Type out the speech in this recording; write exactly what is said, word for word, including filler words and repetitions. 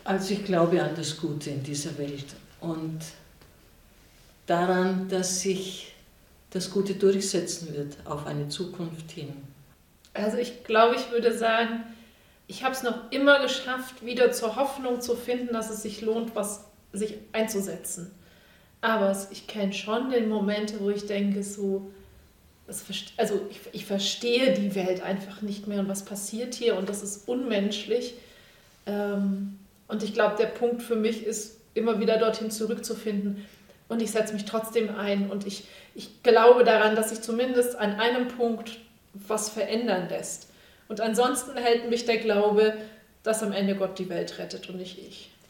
Also ich glaube an das Gute in dieser Welt und daran, dass sich das Gute durchsetzen wird auf eine Zukunft hin. Also ich glaube, ich würde sagen, ich habe es noch immer geschafft, wieder zur Hoffnung zu finden, dass es sich lohnt, was sich einzusetzen. Aber ich kenne schon den Momente, wo ich denke, so, das, also ich, ich verstehe die Welt einfach nicht mehr und was passiert hier und das ist unmenschlich. Ähm, und ich glaube, der Punkt für mich ist, immer wieder dorthin zurückzufinden. Und ich setze mich trotzdem ein und ich, ich glaube daran, dass sich zumindest an einem Punkt was verändern lässt. Und ansonsten hält mich der Glaube, dass am Ende Gott die Welt rettet und nicht ich.